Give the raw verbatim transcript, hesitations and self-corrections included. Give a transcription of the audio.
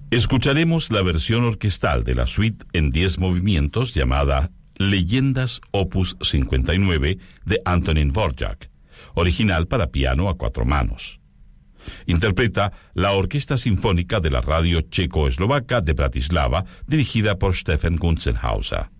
Escucharemos la versión orquestal de la suite en diez movimientos llamada Leyendas Opus cincuenta y nueve de Antonín Dvořák, original para piano a cuatro manos. Interpreta la Orquesta Sinfónica de la Radio Checo-Eslovaca de Bratislava, dirigida por Stefan Kunzenhauser.